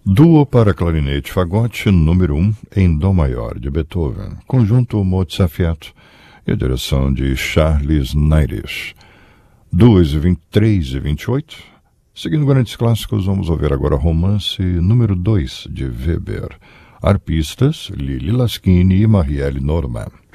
Duo para clarinete e fagote número 1 em Dó maior de Beethoven, conjunto Mozart e a direção de Charles Nairis. 2h23h28. Seguindo grandes clássicos, vamos ouvir agora Romance número 2 de Weber. Arpistas Lili Laschini e Marielle Norman.